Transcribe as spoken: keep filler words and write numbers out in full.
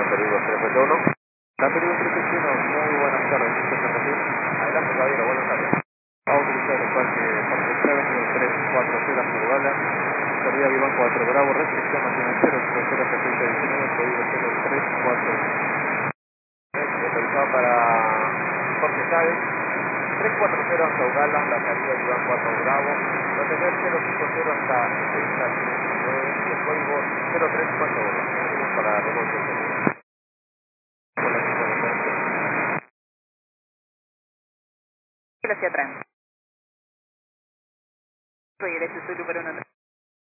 Perú tres siete uno. La Perú tres siete uno, muy buenas tardes, ¿usted está aquí? Adelante, caballero, buenas tardes. Va a utilizar el parque Parque Chávez, tres cuatro cero a Surgala, salida Vivan cuatro Bravo, restricción nacional cero cero cero setenta y nueve, código cero tres cuatro. Autorizado para Jorge Chávez, tres cuatro cero hasta Ugala, la salida Vivan cuatro Bravo, mantener cero cinco cero hasta setenta y nueve y el código cero tres cuatro uno. Seguimos para remoto. Hacia atrás. Soy derecho, soy número uno.